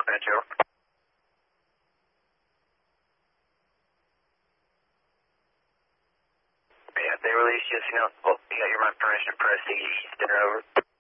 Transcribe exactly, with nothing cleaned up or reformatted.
Comanche, over. Yeah, if they release you, you know, well, you got your my permission to press the east, over.